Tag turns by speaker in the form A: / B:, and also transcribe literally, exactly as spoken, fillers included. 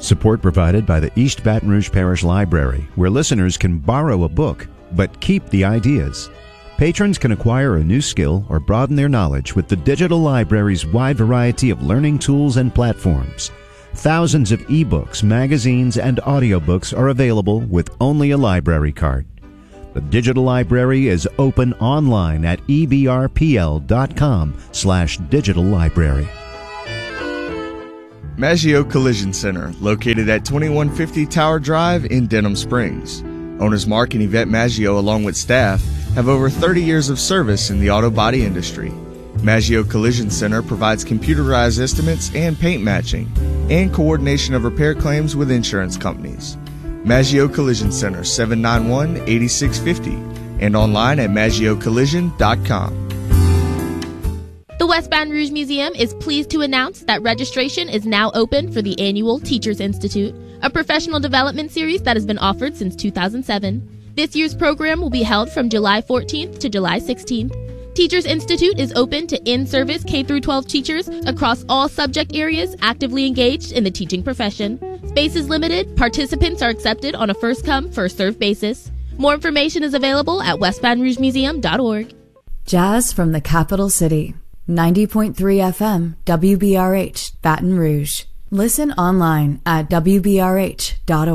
A: Support provided by the East Baton Rouge Parish Library, where listeners can borrow a book, but keep the ideas. Patrons can acquire a new skill or broaden their knowledge with the digital library's wide variety of learning tools and platforms. Thousands of ebooks, magazines, and audiobooks are available with only a library card. The digital library is open online at e b r p l dot com slash digital library.
B: Maggio Collision Center, located at twenty-one fifty Tower Drive in Denham Springs. Owners Mark and Yvette Maggio, along with staff, have over thirty years of service in the auto body industry. Maggio Collision Center provides computerized estimates and paint matching and coordination of repair claims with insurance companies. Maggio Collision Center, seven nine one, eight six five zero, and online at maggio collision dot com.
C: The West Baton Rouge Museum is pleased to announce that registration is now open for the annual Teachers Institute, a professional development series that has been offered since two thousand seven. This year's program will be held from July fourteenth to July sixteenth. Teachers Institute is open to in-service K through twelve teachers across all subject areas actively engaged in the teaching profession. Space is limited. Participants are accepted on a first-come, first-served basis. More information is available at west baton rouge museum dot org.
D: Jazz from the capital city. ninety point three F M, W B R H, Baton Rouge. Listen online at w b r h dot org.